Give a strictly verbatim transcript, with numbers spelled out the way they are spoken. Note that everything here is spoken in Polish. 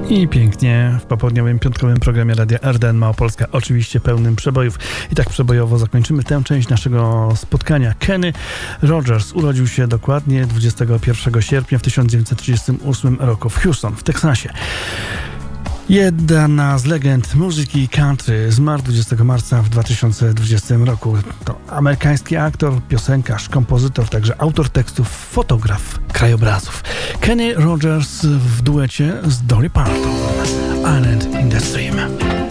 I pięknie w popołudniowym, piątkowym programie Radia R D N Małopolska, oczywiście pełnym przebojów. I tak przebojowo zakończymy tę część naszego spotkania. Kenny Rogers urodził się dokładnie dwudziestego pierwszego sierpnia w tysiąc dziewięćset trzydziestym ósmym roku w Houston, w Teksasie. Jedna z legend muzyki country zmarł dwudziestego marca w dwa tysiące dwudziestym roku. To amerykański aktor, piosenkarz, kompozytor, także autor tekstów, fotograf krajobrazów. Kenny Rogers w duecie z Dolly Parton. Island in the Stream.